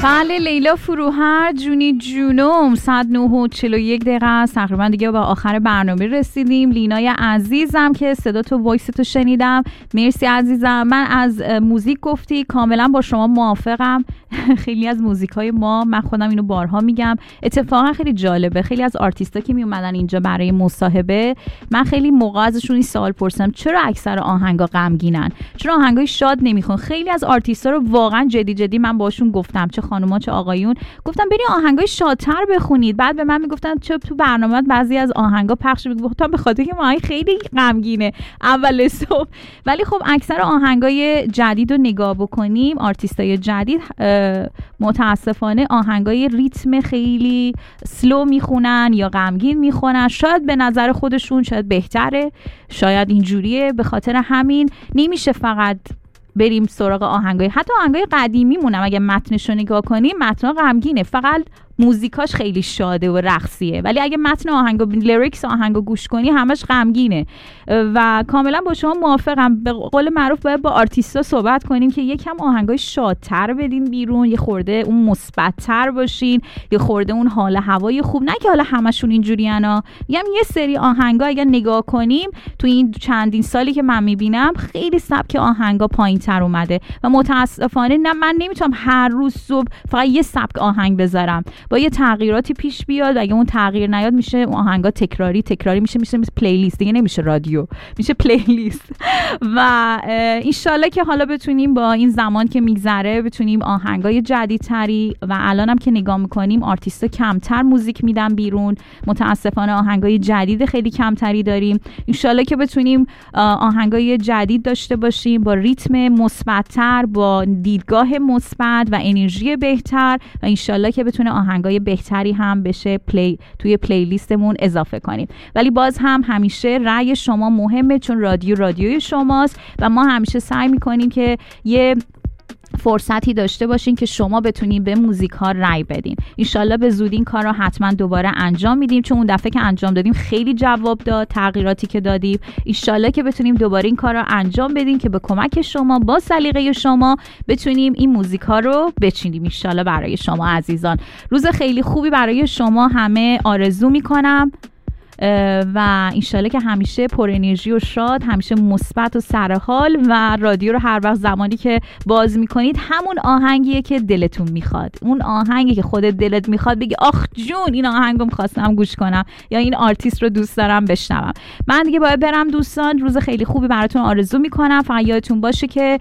بله لیلا فروهر جونی جونم 109:41 است. تقریبا دیگه به آخر برنامه رسیدیم. لینای عزیزم که صدا تو وایس تو شنیدم، مرسی عزیزم. من از موزیک گفتی، کاملا با شما موافقم. خیلی از موزیکای ما، من خودم اینو بارها میگم، اتفاقا خیلی جالبه. خیلی از آرتیستا که می اومدن اینجا برای مصاحبه، من خیلی موقع ازشون این سوال پرسیدم چرا اکثر آهنگا غمگینن، چرا آهنگای شاد نمیخون. خیلی از آرتیستا رو واقعا جدی من باشون گفتم، چه خانوما چه آقایون، گفتم برید آهنگای شادتر بخونید. بعد به من میگفتن چه تو برنامه بعضی از آهنگا پخش میگفتم به خاطر که ما خیلی غمگینه اول صبح. ولی خب اکثر آهنگای جدید رو نگاه بکنیم، آرتیستای جدید متاسفانه آهنگای ریتم خیلی سلو میخونن یا غمگین میخونن. شاید به نظر خودشون شاید بهتره، شاید اینجوریه. به خاطر همین نمیشه فقط بریم سراغ آهنگای، حتی آهنگای قدیمی مونم اگه متنشو نگاه کنیم متن غمگینه، فقط موزیکاش خیلی شاده و رقصیه. ولی اگه متن آهنگو، لیریکس آهنگو گوش کنی همش غمگینه. و کاملا با شما موافقم. به قول معروف باید با آرتیستا صحبت کنیم که یکم آهنگای شادتر بدین بیرون، یه خورده اون مثبت‌تر باشین، یه خورده اون حال هوای خوب، نه که حالا همشون اینجوریانا. میگم یه سری آهنگا اگه نگاه کنیم تو این چندین سالی که من میبینم خیلی سبک آهنگا پایین‌تر اومده و متاسفانه نه، من نمیتونم هر روز صبح فقط یه سبک آهنگ بذارم. با یه تغییراتی پیش بیاد، اگه اون تغییر نیاد میشه آهنگا تکراری میشه پلیلیست دیگه، نمیشه رادیو، میشه پلیلیست. و انشالله که حالا بتونیم با این زمان که میگذره بتونیم آهنگای جدیدتری، و الانم که نگاه میکنیم آرتیستا کمتر موزیک میدن بیرون، متاسفانه آهنگای جدید خیلی کمتری داریم. انشالله که بتونیم آهنگای جدید داشته باشیم با ریتم مثبت‌تر، با دیدگاه مثبت و انرژی بهتر، و انشالله که بتونه آهنگای بهتری هم بشه توی پلیلیستمون اضافه کنیم. ولی باز هم همیشه رأی شما مهمه، چون رادیوی شماست و ما همیشه سعی میکنیم که یه فرصتی داشته باشین که شما بتونین به موزیک ها رأی بدین. انشالله به زودی این کار رو حتما دوباره انجام میدیم، چون اون دفعه که انجام دادیم خیلی جواب داد تغییراتی که دادیم. انشالله که بتونیم دوباره این کار رو انجام بدیم که به کمک شما، با سلیقه شما، بتونیم این موزیک ها رو بچینیم. انشالله برای شما عزیزان روز خیلی خوبی برای شما همه آرزو میکنم و انشالله که همیشه پر انرژی و شاد، همیشه مثبت و سرحال، و رادیو رو هر وقت زمانی که باز میکنید همون آهنگیه که دلتون میخواد، اون آهنگی که خودت دلت میخواد بگی آخ جون این آهنگو میخواستم گوش کنم یا این آرتیست رو دوست دارم بشنوم. من دیگه باید برم دوستان، روز خیلی خوبی براتون آرزو میکنم. فقط یادتون باشه که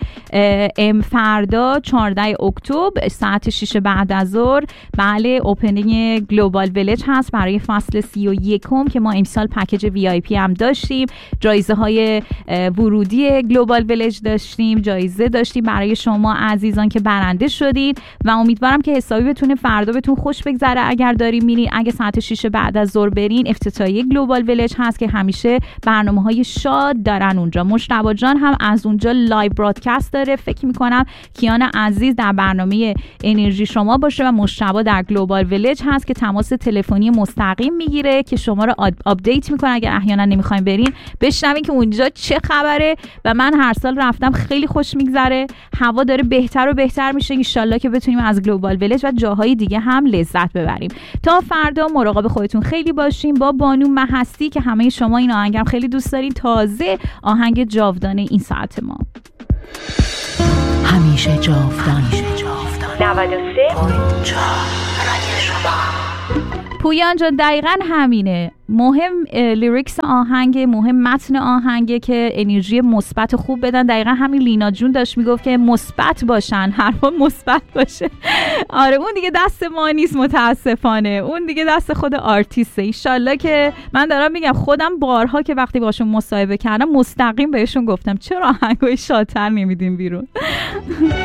فردا 14 اکتبر ساعت 6 بعد از ظهر بله اوپنینگ گلوبال ویلج هست برای فصل 31 که ما امسال پکیج VIP هم داشتیم، جایزه های ورودی گلوبال ویلج داشتیم، جایزه داشتیم برای شما عزیزان که برنده شدید، و امیدوارم که حسابی بتونه فردا بهتون خوش بگذره. اگر دارین میرین، اگه ساعت 6 بعد از ظهر برین، افتتاحیه گلوبال ویلج هست که همیشه برنامه‌های شاد دارن اونجا. مجتبی جان هم از اونجا لایو برادکست داره. فکر می‌کنم کیان عزیز در برنامه انرژی شما باشه و مجتبی در گلوبال ویلج هست که تماس تلفنی مستقیم میگیره که شما رو آپدیت میکنه. اگر احیانا نمیخواین برین، بشنوین که اونجا چه خبره. و من هر سال رفتم خیلی خوش میگذره، هوا داره بهتر و بهتر میشه. ان شاءالله که بتونیم از گلوبال ویلج و جاهای دیگه هم لذت ببریم. تا فردا مراقب خودتون خیلی باشین. با بانو مهستی که همه شما این آهنگم خیلی دوست دارین، تازه آهنگ جاودانه این ساعت ما. همیشه جاودان 93.4 پویان جان دقیقاً همینه. مهم لیریکس آهنگ، مهم متن آهنگه که انرژی مثبت خوب بدن. دقیقاً همین لینا جون داشت میگفت که مثبت باشن، حرفا مثبت باشه. آره اون دیگه دست ما نیست متاسفانه، اون دیگه دست خود آرتیسته. ان شاءالله که من دارم میگم، خودم بارها که وقتی باشون مصاحبه کردم مستقیم بهشون گفتم چرا آهنگای شادتر نمیدین بیرون.